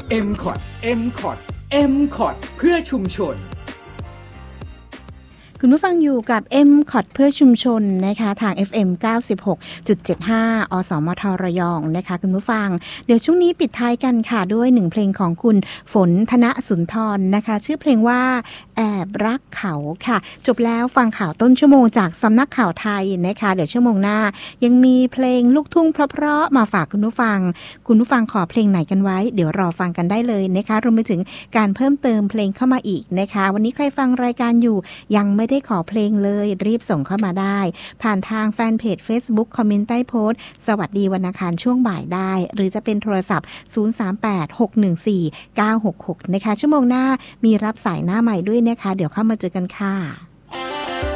MCOT MCOT MCOT เพื่อชุมชนคุณผู้ฟังอยู่กับ MCOT เพื่อชุมชนนะคะทาง FM 96.75 อสมทระยองนะคะคุณผู้ฟังเดี๋ยวช่วงนี้ปิดท้ายกันค่ะด้วย1เพลงของคุณฝนธนสุนทรนะคะชื่อเพลงว่าแอบรักเขาค่ะจบแล้วฟังข่าวต้นชั่วโมงจากสำนักข่าวไทยนะคะเดี๋ยวชั่วโมงหน้ายังมีเพลงลูกทุ่งเพราะๆมาฝากคุณผู้ฟังขอเพลงไหนกันไว้เดี๋ยวรอฟังกันได้เลยนะคะรวมไปถึงการเพิ่มเติมเพลงเข้ามาอีกนะคะวันนี้ใครฟังรายการอยู่ยังไม่ได้ขอเพลงเลยรีบส่งเข้ามาได้ผ่านทางแฟนเพจ Facebook คอมเมนต์ใต้โพสต์สวัสดีวันอังคารช่วงบ่ายได้หรือจะเป็นโทรศัพท์038-614-966นะคะชั่วโมงหน้ามีรับสายหน้าใหม่ด้วยนะคะเดี๋ยวเข้ามาเจอกันค่ะ